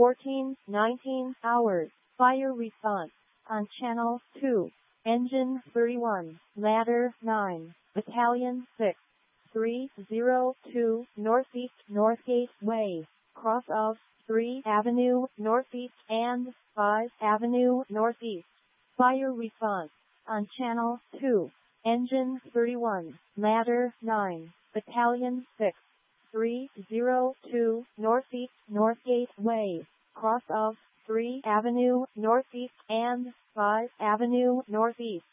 14:19 hours. Fire response on Channel 2. Engine 31, Ladder 9, Battalion 6, 302 Northeast Northgate Way, cross of 3 Avenue Northeast and 5 Avenue Northeast. Fire response on Channel 2. Engine 31, Ladder 9, Battalion 6, 302 Northeast Northgate Way, cross of 3 Avenue Northeast and 5 Avenue Northeast.